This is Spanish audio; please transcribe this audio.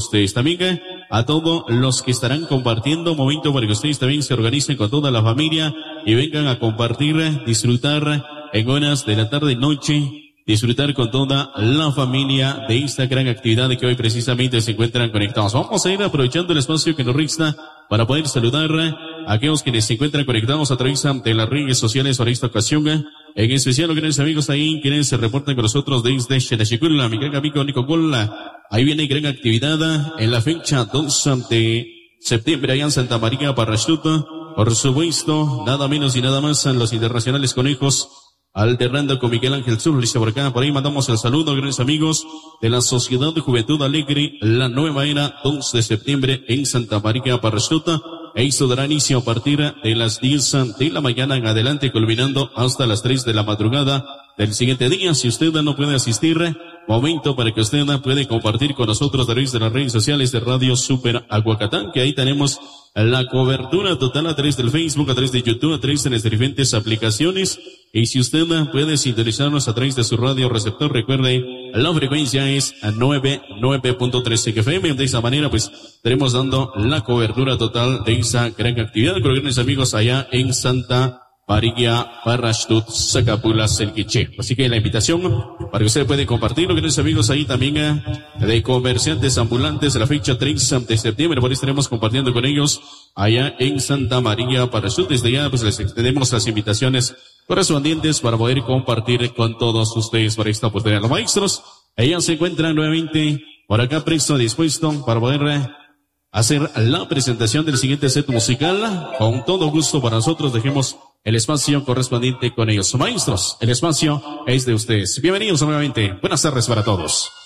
ustedes. También a todos los que estarán compartiendo, momento para que ustedes también se organicen con toda la familia y vengan a compartir, disfrutar en horas de la tarde, noche, disfrutar con toda la familia de esta gran actividad de que hoy precisamente se encuentran conectados. Vamos a ir aprovechando el espacio que nos resta para poder saludar a aquellos quienes se encuentran conectados a través de las redes sociales para esta ocasión. En especial los grandes amigos ahí quienes se reportan con nosotros desde Xerachicula, mi gran amigo Nico Cola. Ahí viene gran actividad en la fecha 2 de septiembre allá en Santa María Parrachuta. Por supuesto, nada menos y nada más a los internacionales conejos, alternando con Miguel Ángel Zurlich por acá. Por ahí mandamos el saludo, grandes amigos de la Sociedad de Juventud Alegre, la nueva era, 2 de septiembre en Santa María Parrachuta. Esto dará inicio a partir de las 10 de la mañana en adelante, culminando hasta las 3 de la madrugada del siguiente día. Si usted no puede asistir, momento para que usted puede compartir con nosotros a través de las redes sociales de Radio Super Aguacatán, que ahí tenemos la cobertura total a través del Facebook, a través de YouTube, a través de las diferentes aplicaciones. Y si usted puede sintonizarnos a través de su radio receptor, recuerde, la frecuencia es 99.13 FM. De esa manera, pues, estaremos dando la cobertura total de esa gran actividad con grandes amigos allá en Santa María Parrachtut, Zacapula, Selquiche. Así que la invitación para que usted puede compartir, grandes amigos, ahí también de comerciantes ambulantes de la fecha 3 de septiembre. Por ahí estaremos compartiendo con ellos allá en Santa María Parrachtut. Desde ya, pues, les extendemos las invitaciones correspondientes para poder compartir con todos ustedes para esta oportunidad. Los maestros, ellos se encuentran nuevamente por acá presto, dispuesto para poder hacer la presentación del siguiente set musical. Con todo gusto para nosotros dejemos el espacio correspondiente con ellos. Maestros, el espacio es de ustedes. Bienvenidos nuevamente. Buenas tardes para todos.